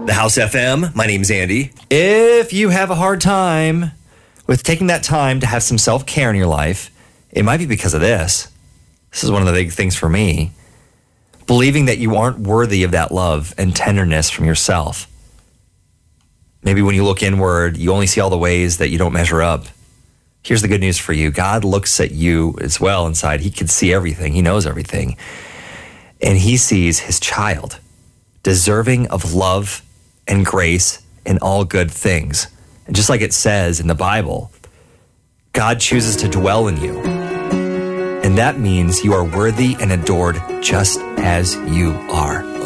The House FM, my name's Andy. If you have a hard time with taking that time to have some self-care in your life, it might be because of this. This is one of the big things for me. Believing that you aren't worthy of that love and tenderness from yourself. Maybe when you look inward, you only see all the ways that you don't measure up. Here's the good news for you. God looks at you as well inside. He can see everything. He knows everything. And he sees his child deserving of love and grace and all good things. And just like it says in the Bible, God chooses to dwell in you. And that means you are worthy and adored just as you are.